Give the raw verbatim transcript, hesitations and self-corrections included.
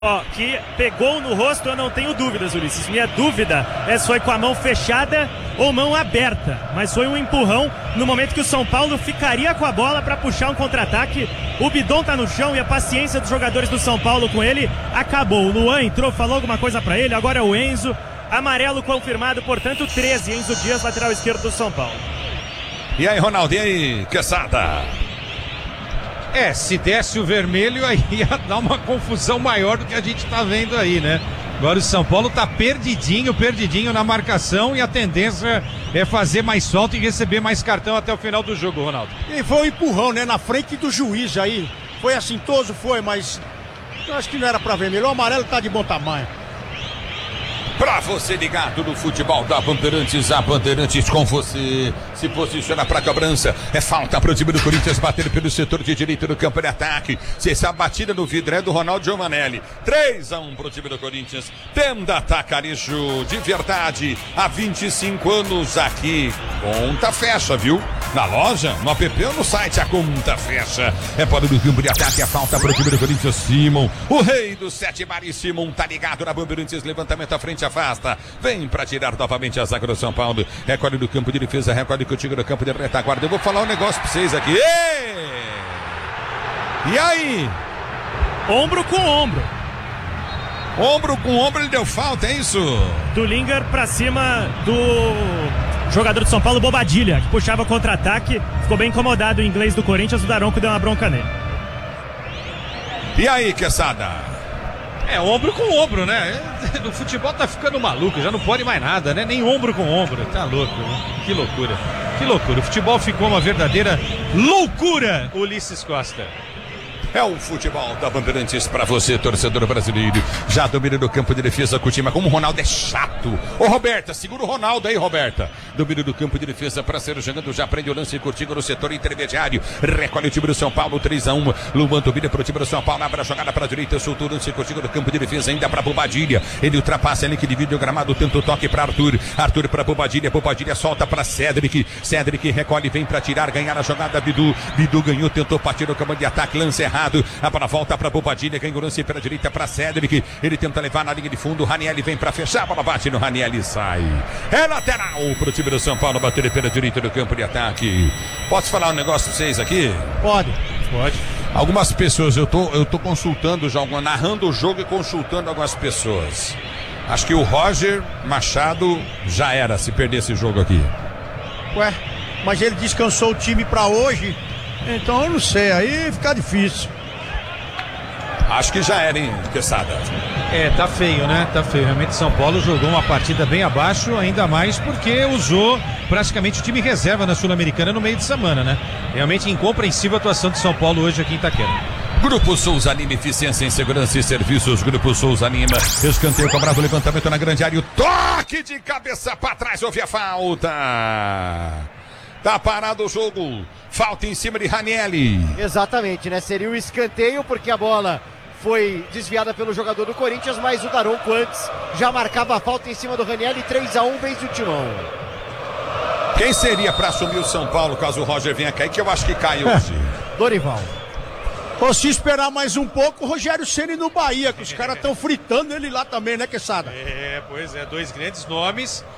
Ó, que pegou no rosto, eu não tenho dúvidas, Ulisses. Minha dúvida é se foi com a mão fechada ou mão aberta. Mas foi um empurrão no momento que o São Paulo ficaria com a bola para puxar um contra-ataque. O Bidon tá no chão e a paciência dos jogadores do São Paulo com ele acabou. O Luan entrou, falou alguma coisa para ele, agora é o Enzo. Amarelo confirmado, portanto, treze. Enzo Dias, lateral esquerdo do São Paulo. E aí, Ronaldo, e aí, Quesada? É, se desse o vermelho, aí ia dar uma confusão maior do que a gente tá vendo aí, né? Agora o São Paulo tá perdidinho, perdidinho na marcação e a tendência é fazer mais falta e receber mais cartão até o final do jogo, Ronaldo. E foi um empurrão, né? Na frente do juiz aí. Foi assintoso, foi, mas eu acho que não era pra vermelho. O amarelo tá de bom tamanho. Pra você ligado no futebol da Bandeirantes, a Bandeirantes com você. Se posiciona pra cobrança. É falta pro time do Corinthians bater pelo setor de direita do campo de ataque. Se essa batida no vidro é do Ronaldo Giovanelli. três a um pro time do Corinthians. Tenda Atacarejo de verdade. Há vinte e cinco anos aqui. Conta fecha, viu? Na loja, no app ou no site, a conta fecha. É para o campo de ataque. É falta pro time do Corinthians. Simon, o rei dos sete mares. Simon tá ligado na Bandeirantes. Levantamento à frente, afasta. Vem pra tirar novamente a zaga do São Paulo. Recolhe do campo de defesa, recolhe contigo no campo de retaguarda. Eu vou falar um negócio pra vocês aqui. Ei! E aí? Ombro com ombro. Ombro com ombro, ele deu falta, é isso? Do Linger pra cima do jogador do São Paulo, Bobadilha, que puxava contra-ataque. Ficou bem incomodado o inglês do Corinthians. O Daronco deu uma bronca nele. E aí, Quesada? É, ombro com ombro, né? O futebol tá ficando maluco, já não pode mais nada, né? Nem ombro com ombro, tá louco, né? Que loucura, que loucura. O futebol ficou uma verdadeira loucura, Ulisses Costa. É o futebol da Bandeirantes pra você, torcedor brasileiro. Já domina no campo de defesa com o time. Como o Ronaldo é chato. Ô, Roberta, segura o Ronaldo aí, Roberta. Domina do campo de defesa pra ser jogando. Já prende o lance curtindo no setor intermediário. Recolhe o time do São Paulo, três a um. Luan domina pro time do São Paulo. Abre a jogada pra direita. Soltou o lance curtindo no campo de defesa. Ainda pra Bobadilha. Ele ultrapassa ele que divide o gramado. Tenta o toque pra Arthur. Arthur pra Bobadilha. Bobadilha solta pra Cedric. Cedric recolhe, vem pra tirar, ganhar a jogada. Bidu. Bidu ganhou, tentou partir no comando de ataque. Lance errado. A bola volta para Bobadilha, ganha o lance pela direita para Cedric. Ele tenta levar na linha de fundo. O Raniel vem para fechar, a bola bate no Raniel e sai. É lateral pro time do São Paulo bater pela direita do campo de ataque. Posso falar um negócio pra vocês aqui? Pode. Pode. Algumas pessoas, eu tô, eu tô consultando já, narrando o jogo e consultando algumas pessoas. Acho que o Roger Machado já era se perder esse jogo aqui. Ué, mas ele descansou o time pra hoje. Então eu não sei, aí fica difícil. Acho que já era, hein, Quesada? É, tá feio, né? Tá feio. Realmente São Paulo jogou uma partida bem abaixo, ainda mais porque usou praticamente o time reserva na Sul-Americana no meio de semana, né? Realmente incompreensível a atuação de São Paulo hoje aqui em Itaquera. Grupo Souza Anima, eficiência em segurança e serviços. Grupo Souza Anima, escanteio cobrado, levantamento na grande área, o toque de cabeça para trás, houve a falta. Tá parado o jogo, falta em cima de Ranielli. Exatamente, né? Seria o escanteio porque a bola foi desviada pelo jogador do Corinthians, mas o Daronco antes já marcava a falta em cima do Ranielli. Três a um, vence o Timão. Quem seria para assumir o São Paulo caso o Roger venha cair, que eu acho que cai hoje? Dorival. Ou se esperar mais um pouco, o Rogério Ceni no Bahia, que os caras estão fritando ele lá também, né, Quesada? É, pois é, dois grandes nomes.